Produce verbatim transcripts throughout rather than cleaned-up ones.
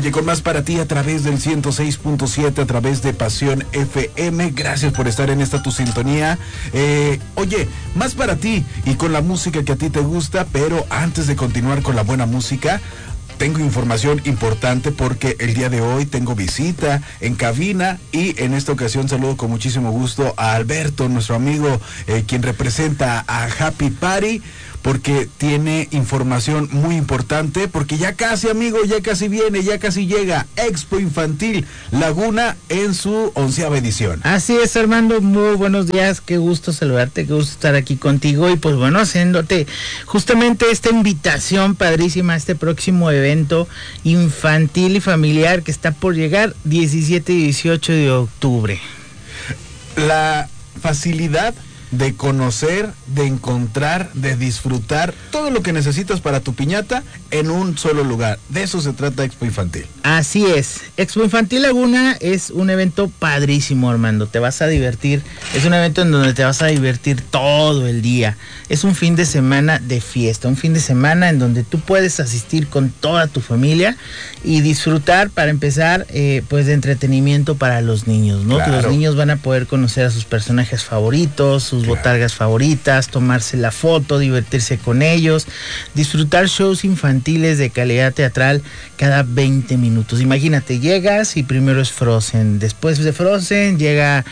Oye, con más para ti a través del ciento seis punto siete, a través de Pasión F M. Gracias por estar en esta tu sintonía. Eh, oye, más para ti y con la música que a ti te gusta, pero antes de continuar con la buena música, tengo información importante porque el día de hoy tengo visita en cabina y en esta ocasión saludo con muchísimo gusto a Alberto, nuestro amigo, eh, quien representa a Happy Party, porque tiene información muy importante, porque ya casi, amigo, ya casi viene, ya casi llega Expo Infantil Laguna en su onceava edición. Así es, Armando, muy buenos días, qué gusto saludarte, qué gusto estar aquí contigo y pues bueno, haciéndote justamente esta invitación padrísima a este próximo evento infantil y familiar que está por llegar diecisiete y dieciocho de octubre. La facilidad de conocer, de encontrar, de disfrutar todo lo que necesitas para tu piñata en un solo lugar. De eso se trata Expo Infantil. Así es. Expo Infantil Laguna es un evento padrísimo, Armando. Te vas a divertir. Es un evento en donde te vas a divertir todo el día. Es un fin de semana de fiesta, un fin de semana en donde tú puedes asistir con toda tu familia y disfrutar, para empezar, eh, pues de entretenimiento para los niños, ¿no? Claro. Que los niños van a poder conocer a sus personajes favoritos, sus Claro. botargas favoritas, tomarse la foto, divertirse con ellos, disfrutar shows infantiles de calidad teatral cada veinte minutos. Imagínate, llegas y primero es Frozen, después de Frozen llega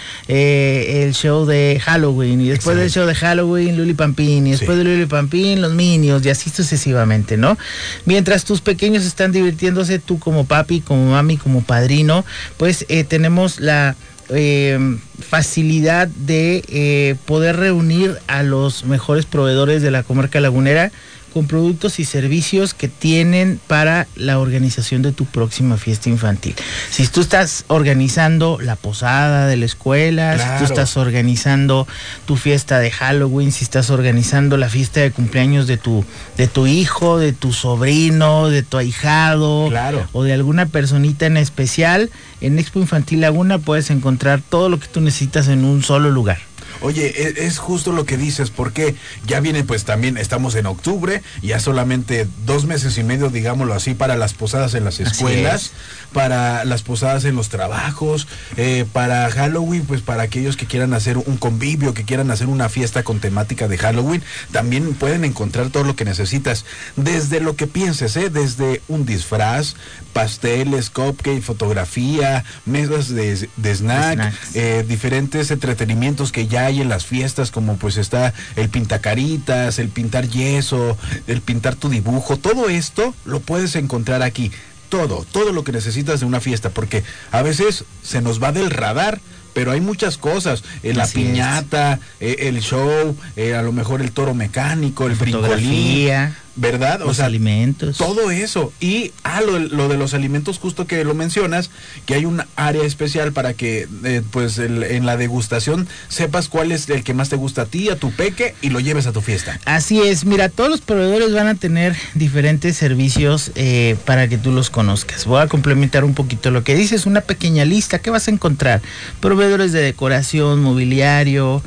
eh, el show de Halloween, y después Excelente. del show de Halloween Luli Pampín, y después sí. de Luli Pampín los Minions, y así sucesivamente, ¿no? Mientras tus pequeños están divirtiéndose, tú como papi, como mami, como padrino, pues eh, tenemos la Eh, facilidad de eh, poder reunir a los mejores proveedores de la comarca lagunera con productos y servicios que tienen para la organización de tu próxima fiesta infantil. Si tú estás organizando la posada de la escuela, claro. si tú estás organizando tu fiesta de Halloween, si estás organizando la fiesta de cumpleaños de tu, de tu hijo, de tu sobrino, de tu ahijado, claro. o de alguna personita en especial, en Expo Infantil Laguna puedes encontrar todo lo que tú necesitas en un solo lugar. Oye, es justo lo que dices, porque ya viene, pues también estamos en octubre, ya solamente dos meses y medio, digámoslo así, para las posadas en las escuelas, para las posadas en los trabajos, eh, para Halloween, pues para aquellos que quieran hacer un convivio, que quieran hacer una fiesta con temática de Halloween, también pueden encontrar todo lo que necesitas, desde lo que pienses, ¿eh? Desde un disfraz, pasteles, cupcake, fotografía, mesas de, de snack, snacks. Eh, diferentes entretenimientos que ya hay en las fiestas, como pues está el pintacaritas, el pintar yeso, el pintar tu dibujo. Todo esto lo puedes encontrar aquí. Todo, todo lo que necesitas de una fiesta, porque a veces se nos va del radar, pero hay muchas cosas, eh, la piñata, eh, el show, eh, a lo mejor el toro mecánico, el brincolín, ¿verdad? Los o sea, alimentos. Todo eso. Y ah, lo, lo de los alimentos, justo que lo mencionas, que hay un área especial para que, eh, pues, el, en la degustación sepas cuál es el que más te gusta a ti, a tu peque, y lo lleves a tu fiesta. Así es. Mira, todos los proveedores van a tener diferentes servicios eh, para que tú los conozcas. Voy a complementar un poquito lo que dices, una pequeña lista. ¿Qué vas a encontrar? Proveedores de decoración, mobiliario,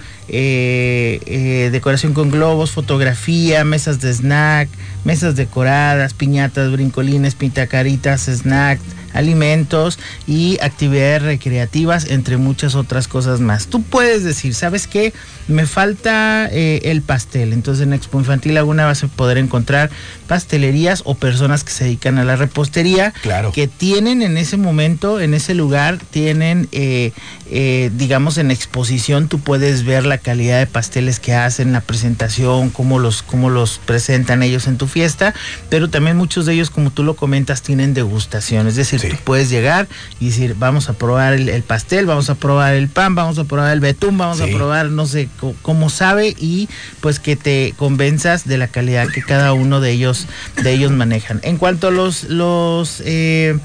eh, eh, decoración con globos, fotografía, mesas de snack, mesas decoradas, piñatas, brincolines, pintacaritas, snacks, alimentos y actividades recreativas, entre muchas otras cosas más. Tú puedes decir, ¿sabes qué? Me falta eh, el pastel. Entonces en Expo Infantil Laguna vas a poder encontrar pastelerías o personas que se dedican a la repostería, claro. que tienen en ese momento, en ese lugar, tienen, eh, eh, digamos, en exposición, tú puedes ver la calidad de pasteles que hacen, la presentación, cómo los, cómo los presentan ellos en tu fiesta, pero también muchos de ellos, como tú lo comentas, tienen degustación, es decir, sí. tú puedes llegar y decir, vamos a probar el, el pastel, vamos a probar el pan, vamos a probar el betún, vamos sí. a probar, no sé, c- cómo sabe, y pues que te convenzas de la calidad que cada uno de ellos, de ellos manejan. En cuanto a los, los, eh,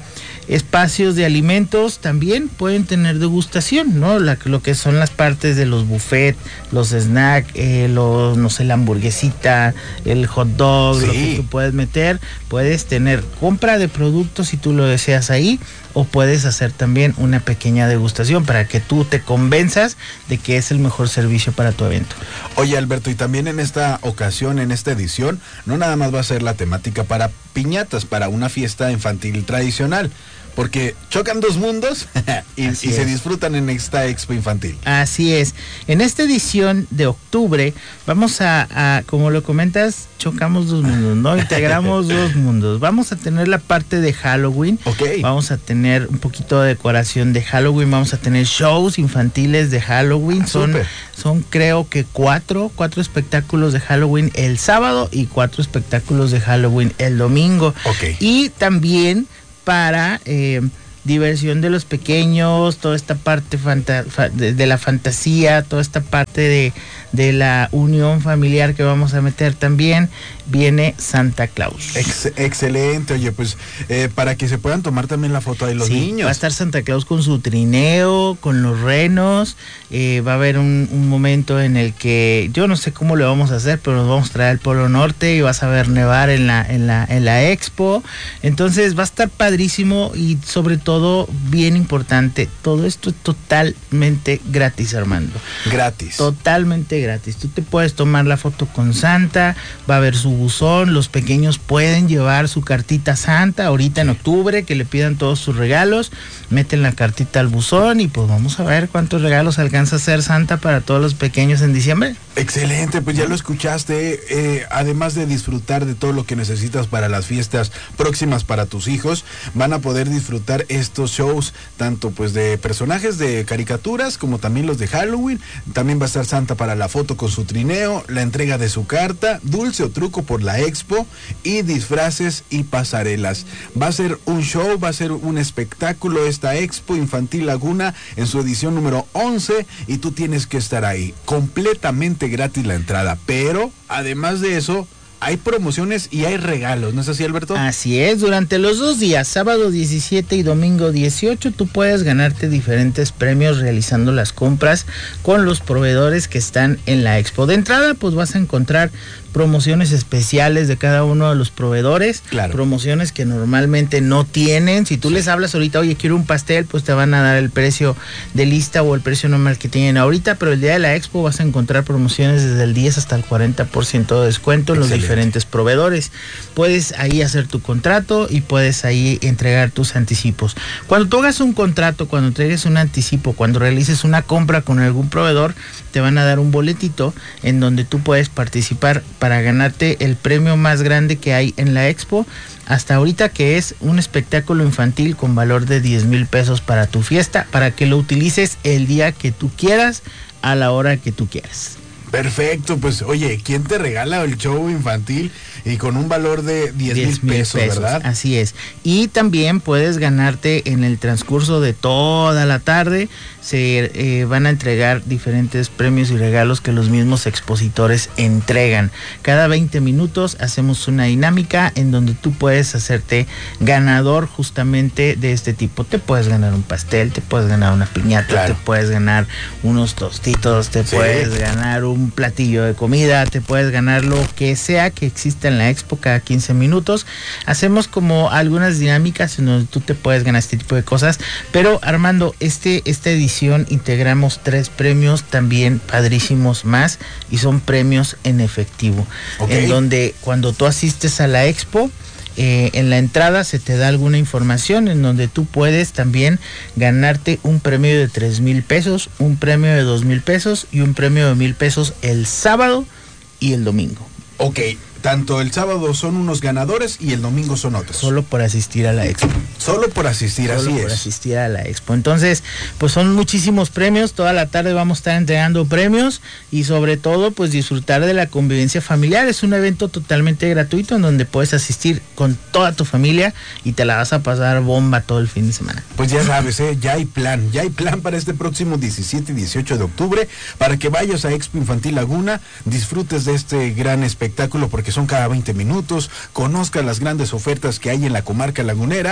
Espacios de alimentos también pueden tener degustación, ¿no? La, lo que son las partes de los buffets, los snacks, eh, los, no sé, la hamburguesita, el hot dog, sí. Lo que tú puedes meter. Puedes tener compra de productos si tú lo deseas ahí, o puedes hacer también una pequeña degustación para que tú te convenzas de que es el mejor servicio para tu evento. Oye, Alberto, y también en esta ocasión, en esta edición, no nada más va a ser la temática para piñatas, para una fiesta infantil tradicional, porque chocan dos mundos y, y se disfrutan en esta expo infantil. Así es. En esta edición de octubre vamos a, a como lo comentas, chocamos dos mundos, ¿no? Integramos dos mundos. Vamos a tener la parte de Halloween. Okay. Vamos a tener un poquito de decoración de Halloween. Vamos a tener shows infantiles de Halloween. Ah, son, son creo que cuatro, cuatro espectáculos de Halloween el sábado y cuatro espectáculos de Halloween el domingo. Okay. Y también para eh, diversión de los pequeños, toda esta parte fanta- fa- de, de la fantasía, toda esta parte de, de la unión familiar que vamos a meter también, viene Santa Claus. Ex- excelente, oye, pues eh, para que se puedan tomar también la foto de los sí, niños. Va a estar Santa Claus con su trineo, con los renos, eh, va a haber un, un momento en el que yo no sé cómo lo vamos a hacer, pero nos vamos a traer al Polo Norte y vas a ver nevar en la, en la, en la expo. Entonces va a estar padrísimo y sobre todo, bien importante, todo esto es totalmente gratis, Armando. Gratis. Totalmente gratis. Tú te puedes tomar la foto con Santa, va a haber su buzón, los pequeños pueden llevar su cartita Santa ahorita en octubre, que le pidan todos sus regalos, meten la cartita al buzón y pues vamos a ver cuántos regalos alcanza a hacer Santa para todos los pequeños en diciembre. Excelente, pues ya lo escuchaste, eh, además de disfrutar de todo lo que necesitas para las fiestas próximas para tus hijos, van a poder disfrutar estos shows, tanto pues de personajes de caricaturas como también los de Halloween. También va a estar Santa para la foto con su trineo, la entrega de su carta, dulce o truco por la expo y disfraces y pasarelas. Va a ser un show, va a ser un espectáculo esta Expo Infantil Laguna en su edición número once y tú tienes que estar ahí. Completamente gratis la entrada, pero además de eso hay promociones y hay regalos, ¿no es así, Alberto? Así es, durante los dos días, sábado diecisiete y domingo dieciocho, tú puedes ganarte diferentes premios realizando las compras con los proveedores que están en la expo. De entrada, pues vas a encontrar promociones especiales de cada uno de los proveedores, claro. Promociones que normalmente no tienen. Si tú sí. les hablas ahorita, oye, quiero un pastel, pues te van a dar el precio de lista o el precio normal que tienen ahorita, pero el día de la expo vas a encontrar promociones desde el diez hasta el cuarenta por ciento de descuento en Excelente. Los diferentes proveedores. Puedes ahí hacer tu contrato y puedes ahí entregar tus anticipos. Cuando tú hagas un contrato, cuando entregues un anticipo, cuando realices una compra con algún proveedor, te van a dar un boletito en donde tú puedes participar para ganarte el premio más grande que hay en la expo hasta ahorita, que es un espectáculo infantil con valor de diez mil pesos para tu fiesta, para que lo utilices el día que tú quieras, a la hora que tú quieras. Perfecto, pues oye, ¿quién te regala el show infantil y con un valor de diez mil pesos, pesos, verdad? Así es. Y también puedes ganarte en el transcurso de toda la tarde, se eh, van a entregar diferentes premios y regalos que los mismos expositores entregan. Cada veinte minutos hacemos una dinámica en donde tú puedes hacerte ganador justamente de este tipo. Te puedes ganar un pastel, te puedes ganar una piñata, claro. Te puedes ganar unos tostitos, te sí. puedes ganar un un platillo de comida, te puedes ganar lo que sea que exista en la expo cada quince minutos. Hacemos como algunas dinámicas en donde tú te puedes ganar este tipo de cosas, pero Armando, este, esta edición integramos tres premios también padrísimos más y son premios en efectivo, okay. En donde cuando tú asistes a la expo, Eh, en la entrada se te da alguna información en donde tú puedes también ganarte un premio de tres mil pesos, un premio de dos mil pesos y un premio de mil pesos el sábado y el domingo. Ok, tanto el sábado son unos ganadores y el domingo son otros. Solo por asistir a la expo. Solo por asistir, Solo así por es. asistir a la expo. Entonces, pues son muchísimos premios. Toda la tarde vamos a estar entregando premios y sobre todo, pues disfrutar de la convivencia familiar. Es un evento totalmente gratuito en donde puedes asistir con toda tu familia y te la vas a pasar bomba todo el fin de semana. Pues ya sabes, ¿eh? ya hay plan, ya hay plan para este próximo diecisiete y dieciocho de octubre para que vayas a Expo Infantil Laguna, disfrutes de este gran espectáculo porque son cada veinte minutos, conozcas las grandes ofertas que hay en la comarca lagunera y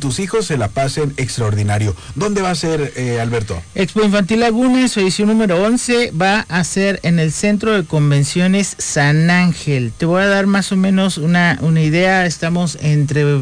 tus hijos se la pasen extraordinario. ¿Dónde va a ser, eh, Alberto? Expo Infantil Laguna, su edición número once, va a ser en el Centro de Convenciones San Ángel. Te voy a dar más o menos una, una idea. Estamos entre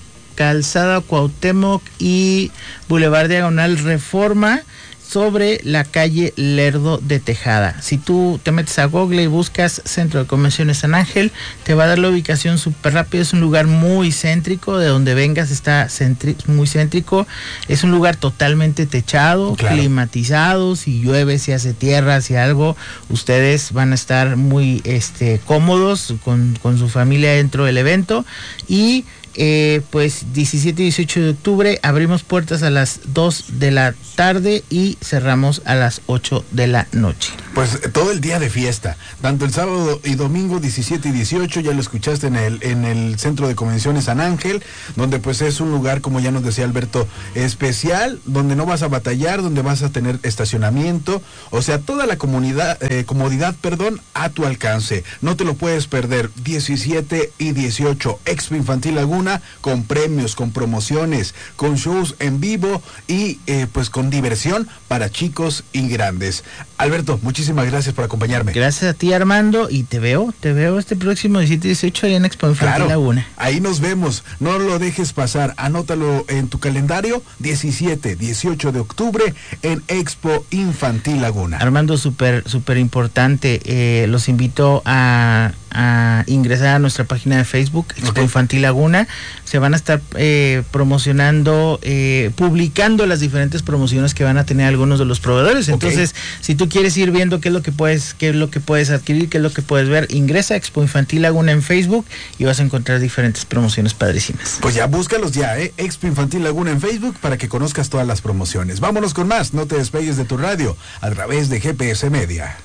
Calzada Cuauhtémoc y Boulevard Diagonal Reforma, sobre la calle Lerdo de Tejada. Si tú te metes a Google y buscas Centro de Convenciones San Ángel, te va a dar la ubicación súper rápido. Es un lugar muy céntrico, de donde vengas está centri- muy céntrico. Es un lugar totalmente techado, claro, climatizado. Si llueve, si hace tierra, si algo, ustedes van a estar muy este, cómodos con, con su familia dentro del evento. Y Eh, pues diecisiete y dieciocho de octubre abrimos puertas a las dos de la tarde y cerramos a las ocho de la noche. Pues todo el día de fiesta, tanto el sábado y domingo diecisiete y dieciocho, ya lo escuchaste en el, en el Centro de Convenciones San Ángel, donde pues es un lugar, como ya nos decía Alberto, especial, donde no vas a batallar, donde vas a tener estacionamiento, o sea, toda la comunidad, eh, comodidad, perdón, a tu alcance. No te lo puedes perder. diecisiete y dieciocho, Expo Infantil Laguna, con premios, con promociones, con shows en vivo y eh, pues con diversión para chicos y grandes. Alberto, muchísimas gracias por acompañarme. Gracias a ti, Armando, y te veo, te veo este próximo diecisiete y dieciocho ahí en Expo Infantil claro, Laguna. Ahí nos vemos, no lo dejes pasar, anótalo en tu calendario, diecisiete, dieciocho de octubre en Expo Infantil Laguna. Armando, súper, súper importante, eh, los invito a, a ingresar a nuestra página de Facebook, Expo okay. Infantil Laguna. Se van a estar eh, promocionando, eh, publicando las diferentes promociones que van a tener algunos de los proveedores. Entonces, okay. si tú quieres ir viendo qué es lo que puedes, qué es lo que puedes adquirir, qué es lo que puedes ver, ingresa a Expo Infantil Laguna en Facebook y vas a encontrar diferentes promociones padrísimas. Pues ya, búscalos ya, ¿eh? Expo Infantil Laguna en Facebook para que conozcas todas las promociones. Vámonos con más, no te despegues de tu radio a través de G P S Media.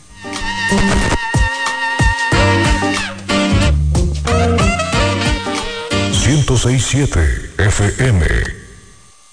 ciento seis punto siete F M